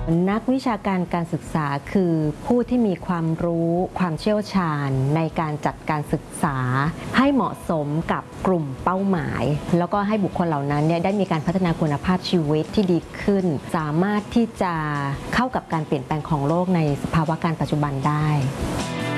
นักวิชาการการศึกษาคือผู้ที่มีความรู้ความเชี่ยวชาญในการจัดการศึกษาให้เหมาะสมกับกลุ่มเป้าหมายแล้วก็ให้บุคคลเหล่านั้นได้มีการพัฒนาคุณภาพชีวิตที่ดีขึ้นสามารถที่จะเข้ากับการเปลี่ยนแปลงของโลกในสภาวะการปัจจุบันได้